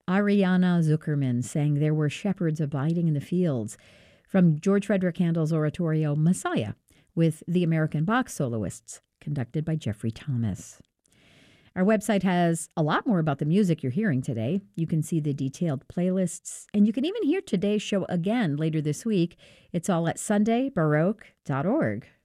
Ariana Zuckerman sang There Were Shepherds Abiding in the Fields from George Frederick Handel's oratorio Messiah with the American Bach soloists, conducted by Jeffrey Thomas. Our website has a lot more about the music you're hearing today. You can see the detailed playlists, and you can even hear today's show again later this week. It's all at sundaybaroque.org.